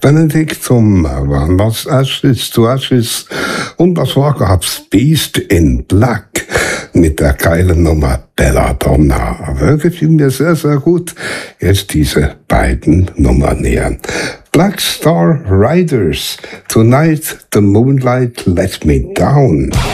Benedict waren das Ashes to Ashes und davor gab's Beast in Black mit der geilen Nummer Belladonna. Gefiel mir sehr, sehr gut. Jetzt diese beiden Nummern näher. Black Star Riders, Tonight the Moonlight Let Me Down.